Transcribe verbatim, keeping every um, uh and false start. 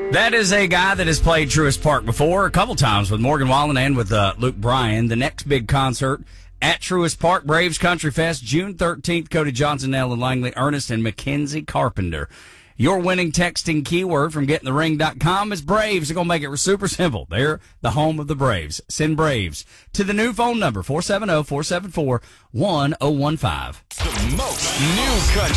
That is a guy that has played Truist Park before a couple times with Morgan Wallen and with uh, Luke Bryan. The next big concert at Truist Park, Braves Country Fest, June thirteenth. Cody Johnson, Ellen Langley, Ernest, and Mackenzie Carpenter. Your winning texting keyword from getting the ring dot com is Braves. They're going to make it super simple. They're the home of the Braves. Send Braves to the new phone number, four seven zero, four seven four, one zero one five. The most new country.